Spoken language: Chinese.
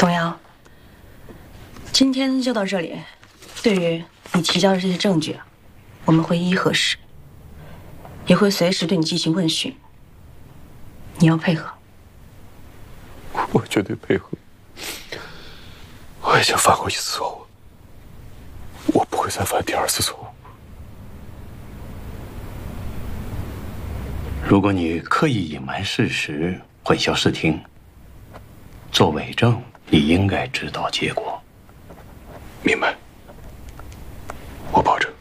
冯阳，今天就到这里。对于你提交的这些证据，我们会一一核实，也会随时对你进行问询。你要配合。 我绝对配合。我已经犯过一次错误，我不会再犯第二次错误。 如果你刻意隐瞒事实、混淆视听，做伪证，你应该知道结果。 明白。我保证。